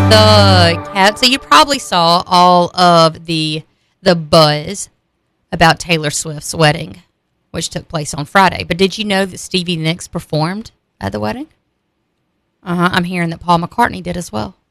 The cat. So you probably saw all of the buzz about Taylor Swift's wedding, which took place on Friday. But did you know that Stevie Nicks performed at the wedding? I'm hearing that Paul McCartney did as well.